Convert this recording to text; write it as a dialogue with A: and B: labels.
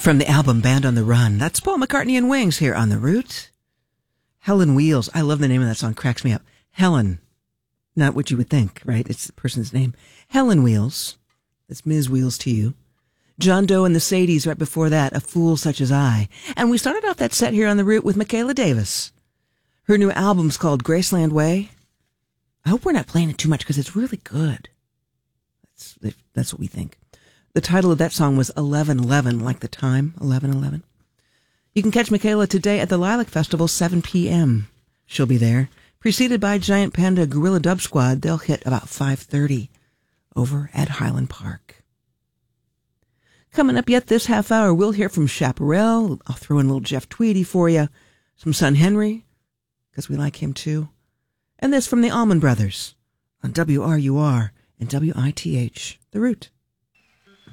A: From the album Band on the Run, that's Paul McCartney and Wings here on The Root. Helen Wheels. I love the name of that song. Cracks me up. Helen. Not what you would think, right? It's the person's name. Helen Wheels. That's Ms. Wheels to you. John Doe and the Sadies right before that, A Fool Such as I. And we started off that set here on The Root with Michaela Davis. Her new album's called Graceland Way. I hope we're not playing it too much because it's really good. That's what we think. The title of that song was 11:11, like the time, 11:11. You can catch Michaela today at the Lilac Festival, 7 p.m. She'll be there, preceded by Giant Panda Gorilla Dub Squad. They'll hit about 5:30 over at Highland Park. Coming up yet this half hour, we'll hear from Chaparral. I'll throw in a little Jeff Tweedy for you. Some Son Henry, because we like him too. And this from the Allman Brothers on WRUR and WITH, The Root.